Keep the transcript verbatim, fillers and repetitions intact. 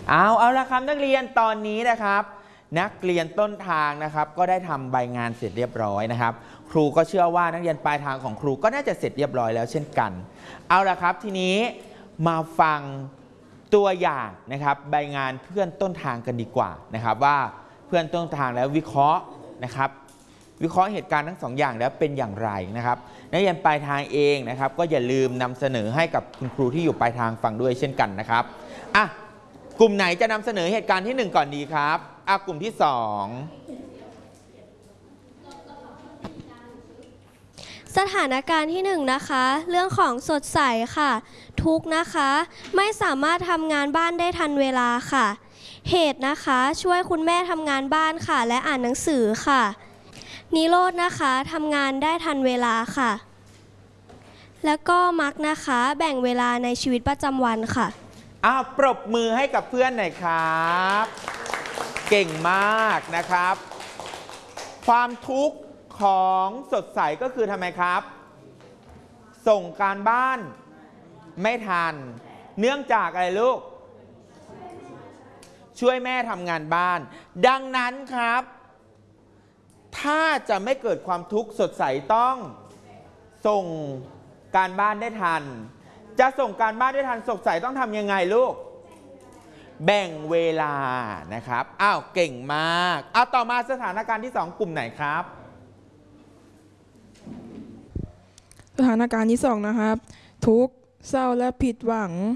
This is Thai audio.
เอาเอาละครับนักเรียนตอนนี้นะครับนักเรียนต้นทางนะครับก็ได้ทำใบงานเสร็จเรียบร้อยนะครับครูก็เชื่อว่านักเรียนปลายทางของครูก็น่าจะเสร็จเรียบร้อยแล้วเช่นกันเอาละครับทีนี้มาฟังตัวอย่างนะครับใบงานเพื่อนต้นทางกันดีกว่านะครับว่าเพื่อนต้นทางแล้ววิเคราะห์นะครับวิเคราะห์เหตุการณ์ทั้งสองอย่างแล้วเป็นอย่างไรนะครับนักเรียนปลายทางเองนะครับก็อย่าลืมนำเสนอให้กับคุณครูที่อยู่ปลายทางฟังด้วยเช่นกันนะครับอ่ะกลุ่มไหนจะนำเสนอเหตุการณ์ที่หนึ่งก่อนดีครับอ่ะกลุ่มที่สองสถานการณ์ที่หนึ่งนะคะเรื่องของสดใสค่ะทุกนะคะไม่สามารถทำงานบ้านได้ทันเวลาค่ะเหตุนะคะช่วยคุณแม่ทำงานบ้านค่ะและอ่านหนังสือค่ะนิโรธนะคะทำงานได้ทันเวลาค่ะแล้วก็มักนะคะแบ่งเวลาในชีวิตประจำวันค่ะอ้าวปรบมือให้กับเพื่อนหน่อยครับเก่งมากนะครับความทุกข์ของสดใสก็คือทำไมครับส่งการบ้านไม่ทันเนื่องจากอะไรลูกช่วยแม่ทำงานบ้านดังนั้นครับถ้าจะไม่เกิดความทุกข์สดใสต้องส่งการบ้านได้ทันจะส่งการบ้านได้ทันสดใสต้องทำยังไงลูกแบ่งเวลานะครับอ้าวเก่งมากเอาต่อมาสถานการณ์ที่สองกลุ่มไหนครับสถานการณ์ที่สองนะครับทุกข์เศร้าและผิดหวัง